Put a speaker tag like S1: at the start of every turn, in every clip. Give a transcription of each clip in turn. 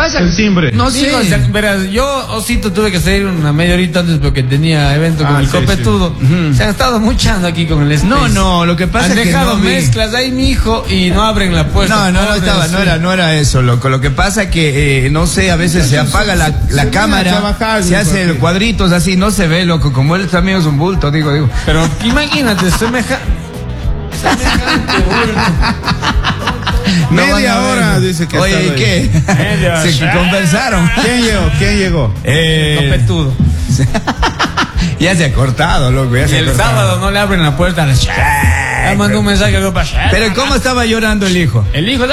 S1: pasa?
S2: El timbre.
S1: No sé.
S3: Digo, verás, yo, Osito, tuve que salir una media horita antes porque tenía evento con el
S2: sí,
S3: copetudo.
S2: sí.
S3: Se han estado muchando aquí con el Space.
S1: No, lo que pasa
S3: han
S1: es que
S3: dejado
S1: no vi.
S3: mezclas ahí, mi hijo, y no abren la puerta.
S1: No era eso, loco. Lo que pasa es que, no sé, a veces se apaga la cámara, se hace cuadritos así, no se ve, loco. Como él también es un bulto, digo.
S3: Pero imagínate, semejante bulto.
S2: Media hora dice que
S1: Oye, ¿y
S2: estaba
S1: qué?
S3: Media hora.
S1: Sí, que conversaron.
S2: ¿Quién llegó?
S3: Copetudo.
S1: Ya se ha cortado, loco. Ya
S3: Y
S1: se ha
S3: el
S1: cortado.
S3: sábado no le abren la puerta a las ya mandó un mensaje a para
S1: Pero ¿cómo estaba llorando el hijo?
S3: el hijo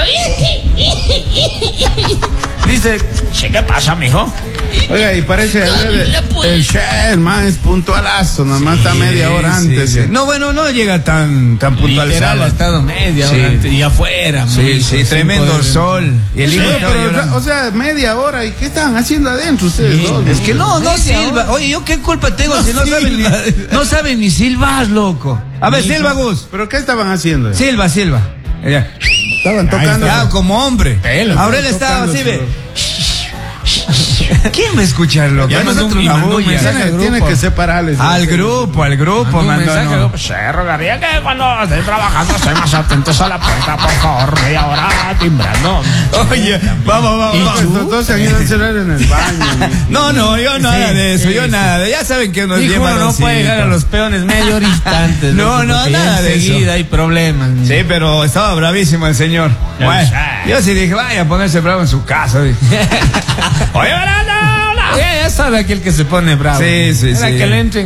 S3: dice, ¿qué pasa, mijo?
S2: Oiga, y parece el man es puntualazo, nomás está media hora antes.
S1: Sí. No, bueno, no llega tan puntual.
S3: Literal, ha estado media hora antes, y afuera.
S1: Sí, tremendo sol. Y el hijo estaba llorando.
S2: O sea, media hora. ¿Y qué estaban haciendo adentro ustedes dos?
S1: Es que no silba. Oye, ¿yo qué culpa tengo si no saben ni silbar, loco? A ver, silba, Gus.
S2: ¿Pero qué estaban haciendo?
S1: Silba. Ya.
S2: Estaban tocando.
S1: Ya, como hombre. Ahora él estaba así, ve. ¿Quién va a escuchar, loco?
S3: Ya
S1: Nosotros
S3: mandó
S1: una
S3: un
S1: bulla.
S3: mensaje.
S2: Tiene que separarles.
S1: Al grupo,
S3: Un mensaje,
S1: mandó.
S3: se rogaría que cuando esté trabajando estén más atentos a la puerta, por favor, media hora timbrando.
S1: Oye, vamos.
S2: Todos se han ido a encerrar en el baño.
S1: No, yo nada de eso, ya saben que uno es bien
S3: Hijo, no
S1: varoncito.
S3: puede llegar a los peones media horita antes.
S1: No,
S3: loco, porque
S1: nada
S3: ya
S1: de eso.
S3: enseguida hay problemas.
S1: Sí, pero estaba bravísimo el señor. Bueno, yo sí dije, vaya a ponerse bravo en su casa. Dije.
S3: Oye, hola. Ya sabe aquel que se pone bravo.
S1: Sí.
S3: Era que le entren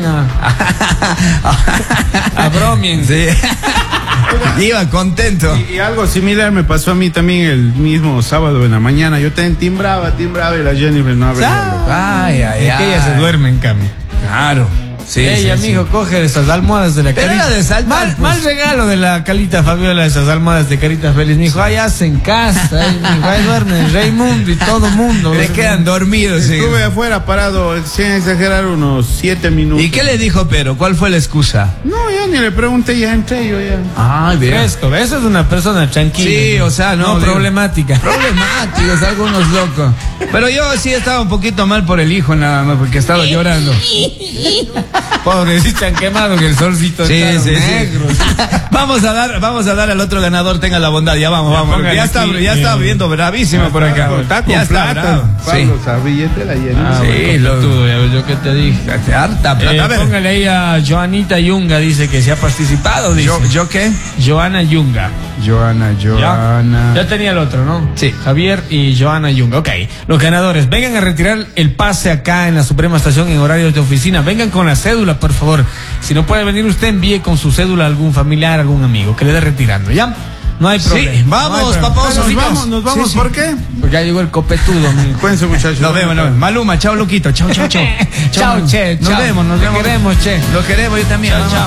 S3: a bromien.
S1: Sí. Iba contento.
S2: Y algo similar me pasó a mí también el mismo sábado en la mañana. Yo timbraba y la Jennifer no abría.
S1: Ay.
S3: Es que ella se duerme en cambio.
S1: Claro. Sí,
S3: ella, mijo, coge esas almohadas de la
S1: Pero
S3: carita.
S1: era de saltar,
S3: Mal regalo de la Calita Fabiola, esas almohadas de carita feliz. Mijo, ahí hacen casa, ahí duermen Raimundo y todo mundo.
S1: Le quedan dormidos. Sí.
S2: Estuve afuera parado, sin exagerar, unos 7 minutos.
S1: ¿Y qué le dijo Pedro? ¿Cuál fue la excusa?
S2: No, ya ni le pregunté, ya entré yo ya.
S1: Ay,
S3: Fresco, eso es una persona tranquila.
S1: Sí, o sea, no
S3: problemática.
S1: Problemáticos, algunos locos. Pero yo sí estaba un poquito mal por el hijo, nada más, porque estaba llorando.
S3: Pobrecito, han quemado que el solcito
S1: Sí.
S3: negro.
S1: Vamos a dar al otro ganador, tenga la bondad. Ya vamos.
S3: póngale
S1: Ya está
S3: aquí,
S1: viendo bravísimo por acá.
S2: Está con
S1: Ya está
S2: plata.
S1: bravo.
S2: Pablo, esa billetera llena.
S1: Sí,
S3: Tú, ya ves yo que te dije.
S1: Harta plata. A ver.
S3: Póngale ahí a Joanita Yunga, dice que se ha participado. Dice.
S1: ¿Yo qué?
S3: Joana Yunga.
S1: Joana.
S3: Ya tenía el otro, ¿no?
S1: Sí.
S3: Javier y Joana Yunga. Ok. Los ganadores, vengan a retirar el pase acá en la Suprema Estación en horarios de oficina. Vengan con la cédula, por favor. Si no puede venir usted, envíe con su cédula a algún familiar, algún amigo que le dé retirando, ¿ya? No hay problema.
S1: Sí, vamos, paposos.
S2: Nos vamos,
S1: Sí.
S2: ¿por qué?
S3: Porque ya llegó el copetudo, amigo.
S2: Cuídense, muchachos.
S1: Nos vemos. Maluma, chao, loquito. Chao.
S3: Chao, che.
S1: Nos vemos.
S3: Lo queremos, che.
S1: Lo queremos yo también.
S3: Chao, chao.